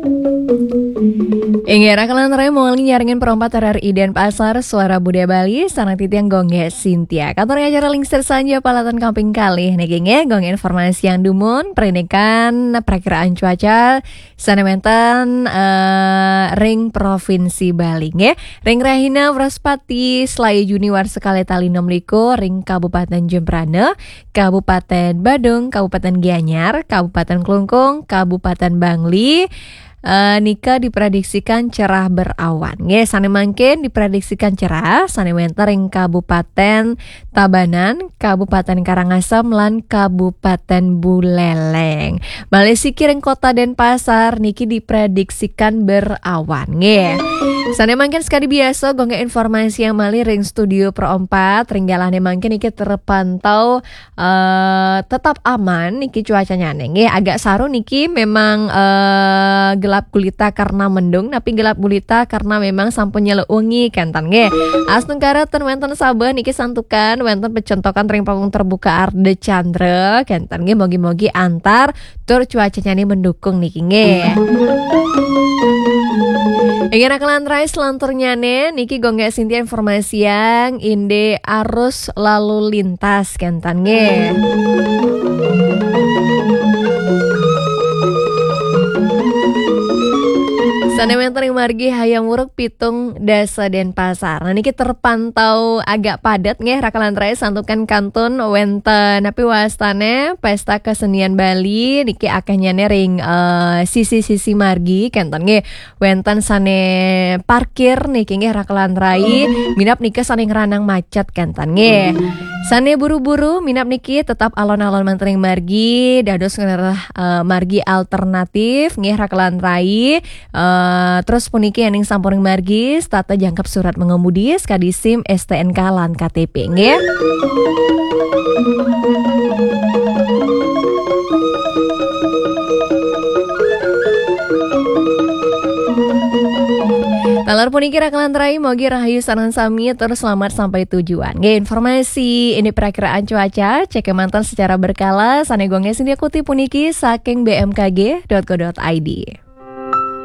Ingera kalantarai mawali nyaringin perompat RRI dan Pasar Suara Budaya Bali sana titiang gongge Sintia. Kantor acara lingser saja palatan kamping kali. Negenge gongge informasi yang dumun perinikan perakiraan cuaca sana menten ring provinsi Bali nge. Ring Rahina Wraspati Selaya Juni Warsekale Tali Nomliko ring Kabupaten Jembrane, Kabupaten Badung, Kabupaten Gianyar, Kabupaten Klungkung, Kabupaten Bangli. Nika diprediksikan cerah berawan. Sane mangkin diprediksikan cerah. Sane menter ing Kabupaten Tabanan, Kabupaten Karangasem lan Kabupaten Buleleng. Malesi kiring Kota Denpasar niki diprediksikan berawan. Sane mangkin sekali biasa gongge informasi yang mali ring studio Pro 4 ringgalane mangkin niki terpantau tetap aman niki cuacanya neng. Agak saru niki memang gelap gulita karena mendung, tapi gelap gulita karena memang sampun nyeleuungi kentan nge. Astung kareten wenten sabeh niki santukan wenten pecontokan ring panggung terbuka Arde Chandra kentan nge mogi-mogi antar tur cuacanya nih mendukung niki nge. Ingin kelantarai selanturnya niki gongge Sintia informasi yang inde arus lalu lintas kentan nge. Sana mentering margi hayam wuruk pitung desa Denpasar. Nah niki terpantau agak padat nggih rakalantarai santukan kantun wenten tapi wastane pesta kesenian Bali niki akehnyane ring sisi-sisi margi kenten nggih wenten sane parkir niki nggih rakalantarai minap niki sane ngranang macet kenten nggih. Sane buru-buru minap niki tetap alon-alon mentering margi dados margi alternatif nggih rakalantarai terus puniki ening sampuring margi stata jangkep surat mengemudi skadi SIM STNK lan KTP nggih. Talar puniki rakalantarai mogi rahayu sareng sami terus selamat sampai tujuan. Informasi ini perakiraan cuaca cek mantan secara berkala sane gonge Sintia Kuti puniki saking bmkg.go.id.